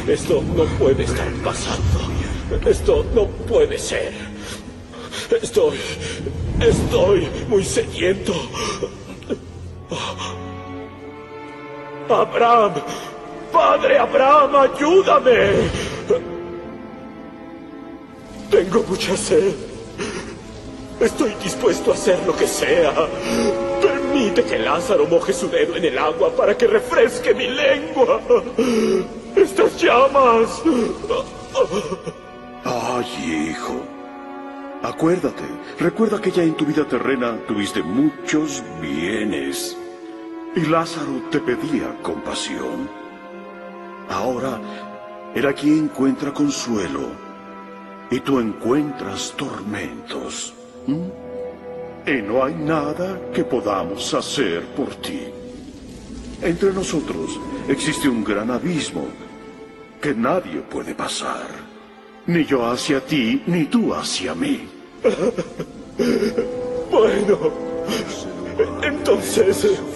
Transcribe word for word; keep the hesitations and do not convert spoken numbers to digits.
Esto no puede estar pasando. Esto no puede ser. Estoy... Estoy muy sediento. Abraham. Padre Abraham, ayúdame. Tengo mucha sed. Estoy dispuesto a hacer lo que sea. Permite que Lázaro moje su dedo en el agua para que refresque mi lengua. Estas llamas. Ay, hijo. Acuérdate, recuerda que ya en tu vida terrena tuviste muchos bienes. Y Lázaro te pedía compasión. Ahora, él aquí encuentra consuelo. Y tú encuentras tormentos. ¿Mm? Y no hay nada que podamos hacer por ti. Entre nosotros existe un gran abismo que nadie puede pasar. Ni yo hacia ti, ni tú hacia mí. Bueno, entonces...